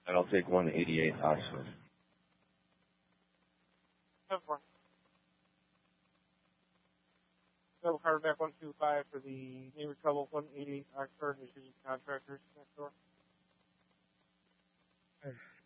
And I'll take 188 Oxford. Double card back 125 for the neighbor trouble 188 Oxford, which is contractors next door.